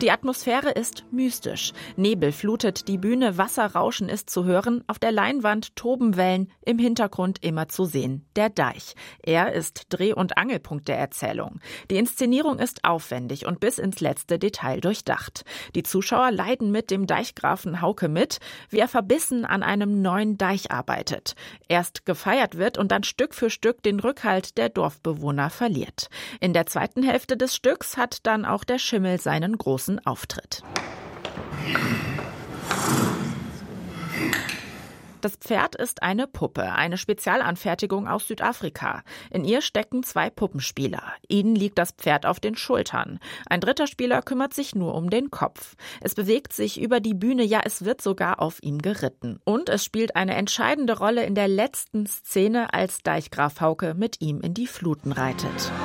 Die Atmosphäre ist mystisch. Nebel flutet die Bühne, Wasserrauschen ist zu hören, auf der Leinwand toben Wellen, im Hintergrund immer zu sehen der Deich. Er ist Dreh- und Angelpunkt der Erzählung. Die Inszenierung ist aufwendig und bis ins letzte Detail durchdacht. Die Zuschauer leiden mit dem Deichgrafen Hauke mit, wie er verbissen an einem neuen Deich arbeitet. Erst gefeiert wird und dann Stück für Stück den Rückhalt der Dorfbewohner verliert. In der zweiten Hälfte des Stücks hat dann auch der Schimmel seinen großen Auftritt. Das Pferd ist eine Puppe, eine Spezialanfertigung aus Südafrika. In ihr stecken 2 Puppenspieler. Ihnen liegt das Pferd auf den Schultern. Ein dritter Spieler kümmert sich nur um den Kopf. Es bewegt sich über die Bühne, ja, es wird sogar auf ihm geritten. Und es spielt eine entscheidende Rolle in der letzten Szene, als Deichgraf Hauke mit ihm in die Fluten reitet.